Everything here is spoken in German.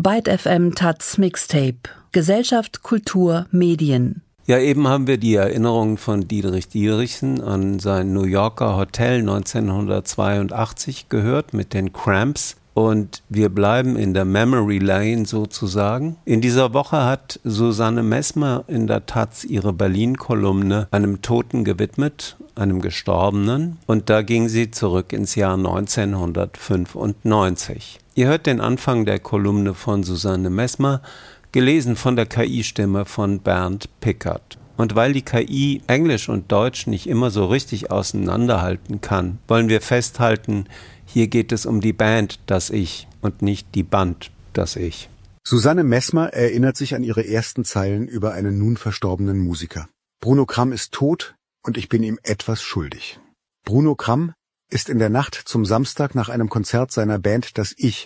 Byte FM taz Mixtape. Gesellschaft, Kultur, Medien. Ja, eben haben wir die Erinnerungen von Diederich Diederichsen an sein New Yorker Hotel 1982 gehört mit den Cramps. Und wir bleiben in der Memory Lane sozusagen. In dieser Woche hat Susanne Messmer in der taz ihre Berlin-Kolumne einem Toten gewidmet, einem Gestorbenen. Und da ging sie zurück ins Jahr 1995. Ihr hört den Anfang der Kolumne von Susanne Messmer, gelesen von der KI-Stimme von Bernd Pickert. Und weil die KI Englisch und Deutsch nicht immer so richtig auseinanderhalten kann, wollen wir festhalten, hier geht es um die Band Das Ich und nicht die Band Das Ich. Susanne Messmer erinnert sich an ihre ersten Zeilen über einen nun verstorbenen Musiker. Bruno Kramm ist tot und ich bin ihm etwas schuldig. Bruno Kramm ist in der Nacht zum Samstag nach einem Konzert seiner Band Das Ich